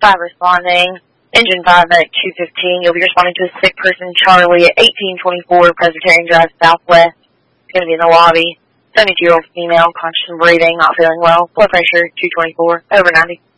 5 responding. Engine 5 at 2:15. You'll be responding to a sick person, Charlie, at 1824 Presbyterian Drive Southwest. It's going to be in the lobby. 72-year-old female, conscious and breathing, not feeling well. Blood pressure 224, over 90.